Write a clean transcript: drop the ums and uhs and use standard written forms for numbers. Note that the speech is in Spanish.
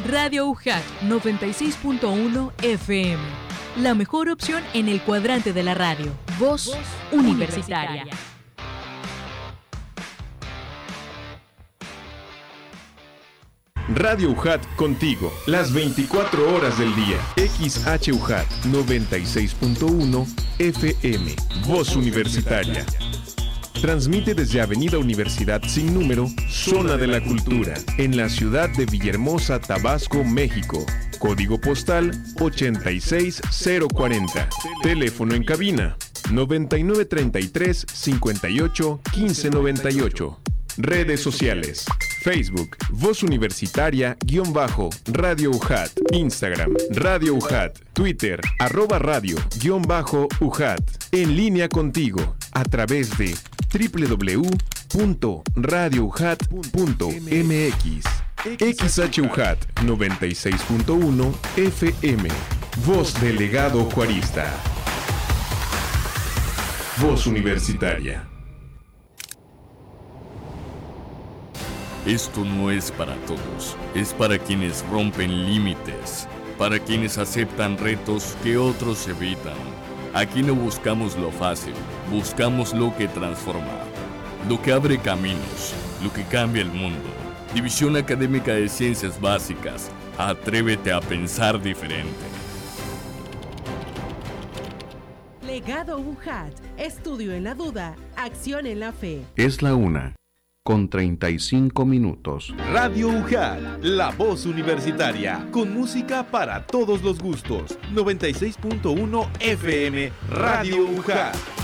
Radio UJAT 96.1 FM. La mejor opción en el cuadrante de la radio. Voz Universitaria. Radio UJAT contigo, las 24 horas del día. XHUJAT 96.1 FM, Voz Universitaria. Transmite desde Avenida Universidad sin número, Zona de la Cultura, en la ciudad de Villahermosa, Tabasco, México. Código postal 86040. Teléfono en cabina 9933 58 1598. Redes sociales: Facebook, Voz Universitaria _Radio UJAT, Instagram, Radio UJAT, Twitter, @radio_UJAT. En línea contigo, a través de www.radioujat.mx. XHUJAT 96.1 FM. Voz Delegado Juarista. Voz Universitaria. Esto no es para todos, es para quienes rompen límites, para quienes aceptan retos que otros evitan. Aquí no buscamos lo fácil, buscamos lo que transforma, lo que abre caminos, lo que cambia el mundo. División Académica de Ciencias Básicas, atrévete a pensar diferente. Legado UJAT, estudio en la duda, acción en la fe. Es la 1:35. Radio UJAT, la voz universitaria, con música para todos los gustos. 96.1 FM, Radio UJAT.